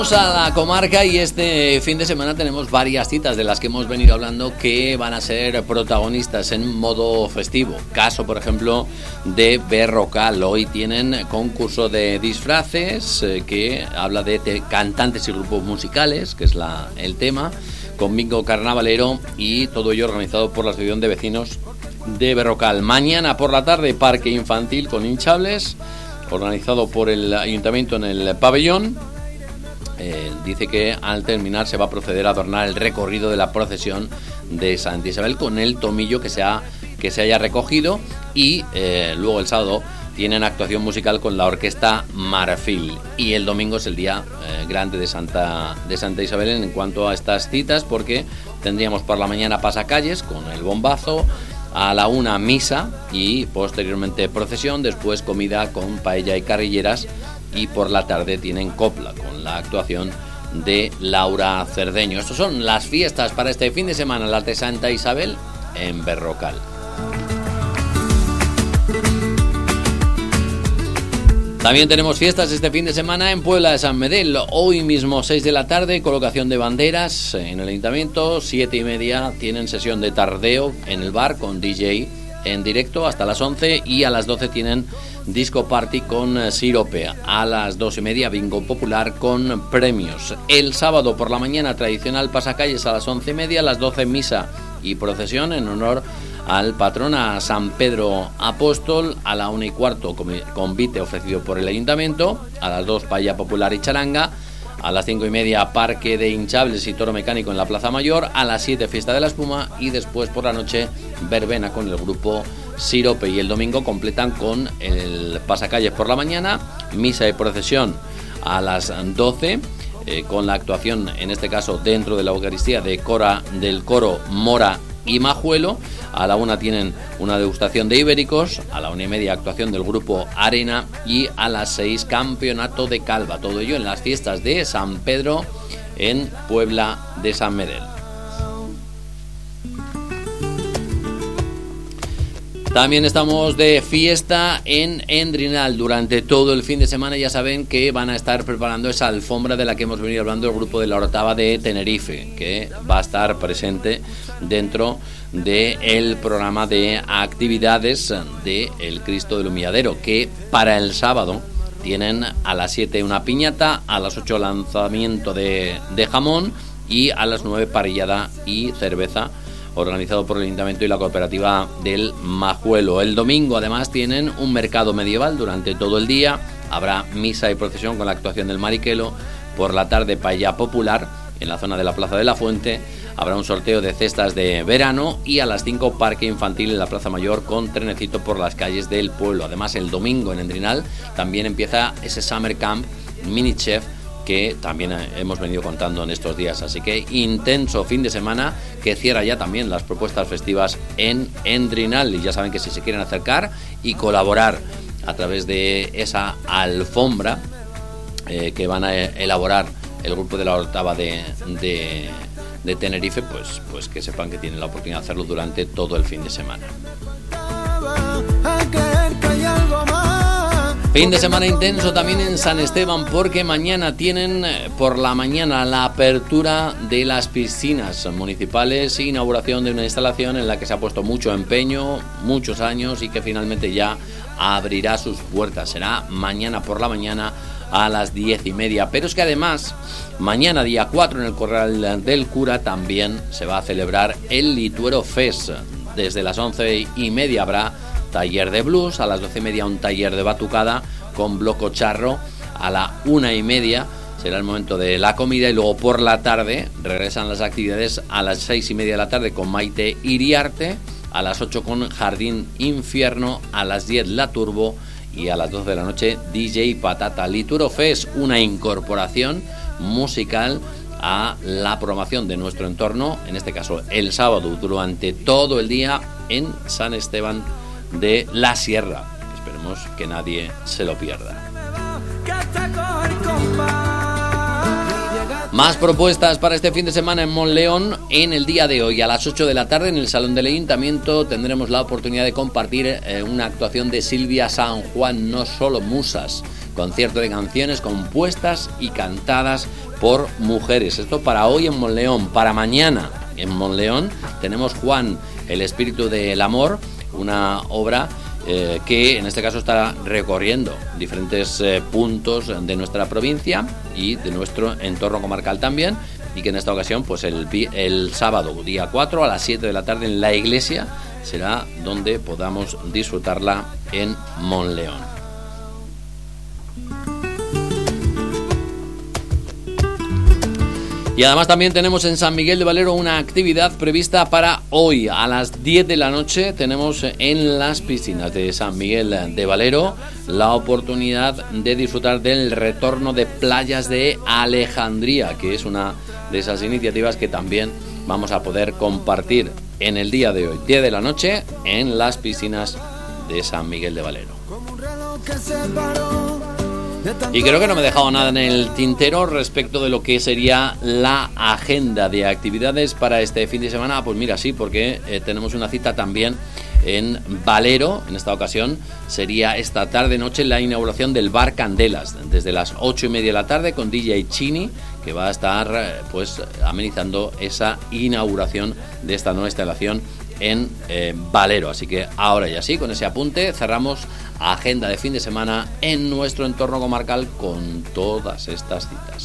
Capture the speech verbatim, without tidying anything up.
A la comarca, y este fin de semana tenemos varias citas de las que hemos venido hablando que van a ser protagonistas en modo festivo. Caso, por ejemplo, de Berrocal. Hoy tienen concurso de disfraces eh, que habla de te- cantantes y grupos musicales, que es la, el tema, con bingo carnavalero, y todo ello organizado por la Asociación de Vecinos de Berrocal. Mañana por la tarde, parque infantil con hinchables, organizado por el Ayuntamiento en el pabellón. Eh, dice que al terminar se va a proceder a adornar el recorrido de la procesión de Santa Isabel con el tomillo que se, ha, que se haya recogido, y eh, luego el sábado tienen actuación musical con la orquesta Marfil, y el domingo es el día eh, grande de Santa, de Santa Isabel en cuanto a estas citas, porque tendríamos por la mañana pasacalles con el bombazo, a la una misa y posteriormente procesión, después comida con paella y carrilleras, y por la tarde tienen copla con la actuación de Laura Cerdeño. Estas son las fiestas para este fin de semana, las de Santa Isabel en Berrocal. También tenemos fiestas este fin de semana en Puebla de San Medel. Hoy mismo, seis de la tarde, colocación de banderas en el ayuntamiento. Siete y media tienen sesión de tardeo en el bar con D J en directo hasta las once, y a las doce tienen disco party con sirope. A las dos y media bingo popular con premios. El sábado por la mañana tradicional pasacalles a las once y media, a las doce misa y procesión en honor al patrón, a San Pedro Apóstol. A la una y cuarto convite ofrecido por el ayuntamiento. A las dos paella popular y charanga. A las cinco y media parque de hinchables y toro mecánico en la Plaza Mayor. A las siete fiesta de la espuma, y después por la noche verbena con el grupo Sirope. Y el domingo completan con el pasacalles por la mañana, misa y procesión a las doce, eh, con la actuación, en este caso dentro de la Eucaristía, de Cora, del coro Mora y Majuelo. A la una tienen una degustación de ibéricos, a la una y media actuación del grupo Arena, y a las seis campeonato de calva. Todo ello en las fiestas de San Pedro en Puebla de San Medel. También estamos de fiesta en Endrinal durante todo el fin de semana. Ya saben que van a estar preparando esa alfombra de la que hemos venido hablando, el grupo de la Orotava de Tenerife, que va a estar presente dentro del programa de actividades de El Cristo del Humilladero, que para el sábado tienen a las siete una piñata, a las ocho lanzamiento de, de jamón, y a las nueve parrillada y cerveza, organizado por el Ayuntamiento y la Cooperativa del Majuelo. El domingo además tienen un mercado medieval durante todo el día. Habrá misa y procesión con la actuación del Mariquelo. Por la tarde paella popular en la zona de la Plaza de la Fuente. Habrá un sorteo de cestas de verano, y a las cinco parque infantil en la Plaza Mayor con trenecito por las calles del pueblo. Además, el domingo en Endrinal también empieza ese Summer Camp Mini Chef que también hemos venido contando en estos días. Así que intenso fin de semana que cierra ya también las propuestas festivas en Endrinal. Y ya saben que si se quieren acercar y colaborar a través de esa alfombra eh, que van a elaborar el grupo de la Orotava de, de, de Tenerife, pues, pues que sepan que tienen la oportunidad de hacerlo durante todo el fin de semana. Fin de semana intenso también en San Esteban, porque mañana tienen por la mañana la apertura de las piscinas municipales, inauguración de una instalación en la que se ha puesto mucho empeño, muchos años, y que finalmente ya abrirá sus puertas. Será mañana por la mañana a las diez y media. Pero es que además, mañana día cuatro en el Corral del Cura también se va a celebrar el Lituero Fest. Desde las once y media habrá taller de blues, a las doce y media un taller de batucada con bloco charro, a la una y media será el momento de la comida, y luego por la tarde regresan las actividades a las seis y media de la tarde con Maite Iriarte, a las ocho con Jardín Infierno, a las diez La Turbo, y a las doce de la noche D J Patata. Lituro Fest, una incorporación musical a la programación de nuestro entorno, en este caso el sábado durante todo el día en San Esteban de la Sierra. Esperemos que nadie se lo pierda. Más propuestas para este fin de semana en Monleón. En el día de hoy a las ocho de la tarde en el Salón del Ayuntamiento tendremos la oportunidad de compartir eh, una actuación de Silvia San Juan, No Solo Musas, concierto de canciones compuestas y cantadas por mujeres. Esto para hoy en Monleón. Para mañana en Monleón tenemos Juan, el espíritu del amor, una obra eh, que en este caso está recorriendo diferentes eh, puntos de nuestra provincia y de nuestro entorno comarcal también, y que en esta ocasión pues el, el sábado día cuatro a las siete de la tarde en la iglesia será donde podamos disfrutarla en Monleón. Y además también tenemos en San Miguel de Valero una actividad prevista para hoy a las diez de la noche. Tenemos en las piscinas de San Miguel de Valero la oportunidad de disfrutar del retorno de Playas de Alejandría, que es una de esas iniciativas que también vamos a poder compartir en el día de hoy, diez de la noche, en las piscinas de San Miguel de Valero. Y creo que no me he dejado nada en el tintero respecto de lo que sería la agenda de actividades para este fin de semana. Pues mira, sí, porque eh, tenemos una cita también en Valero. En esta ocasión sería esta tarde-noche la inauguración del Bar Candelas, desde las ocho y media de la tarde, con D J Chini, que va a estar pues amenizando esa inauguración de esta nueva instalación en eh, Valero. Así que ahora ya sí, con ese apunte cerramos agenda de fin de semana en nuestro entorno comarcal con todas estas citas.